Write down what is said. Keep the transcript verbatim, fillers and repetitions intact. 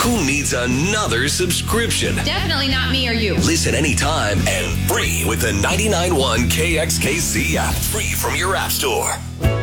Who needs another subscription? Definitely not me or you. Listen anytime and free with the ninety-nine point one K X K C app. Free from your app store.